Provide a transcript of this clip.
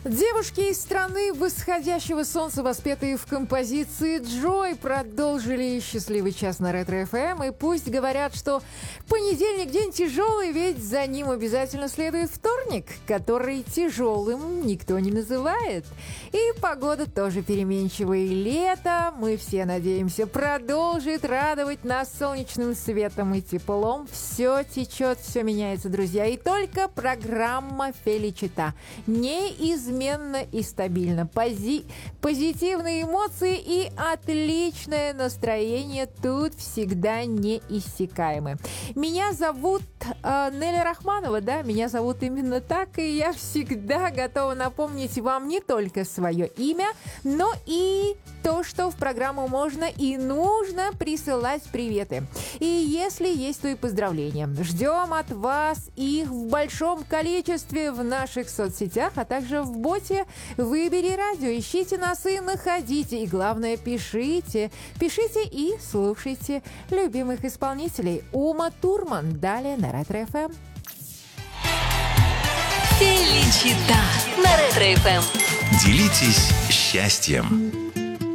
Девушки из страны восходящего солнца, воспетые в композиции Джой, продолжили счастливый час на Ретро-ФМ. И пусть говорят, что понедельник день тяжелый, ведь за ним обязательно следует вторник, который тяжелым никто не называет. И погода тоже переменчивая. И лето, мы все надеемся, продолжит радовать нас солнечным светом и теплом. Все течет, все меняется, друзья. И только программа «Феличита» неизменно и стабильно. Позитивные эмоции и отличное настроение тут всегда неиссякаемы. Меня зовут Неля Рахманова, да, меня зовут именно так, и я всегда готова напомнить вам не только свое имя, но и то, что в программу можно и нужно присылать приветы. И если есть, то и поздравления. Ждем от вас их в большом количестве в наших соцсетях, а также в боте «Выбери радио». Ищите нас и находите. И главное, пишите. Пишите и слушайте любимых исполнителей. Ума Турман. Далее на Ретро-ФМ. Феличита на Ретро-ФМ. Делитесь счастьем.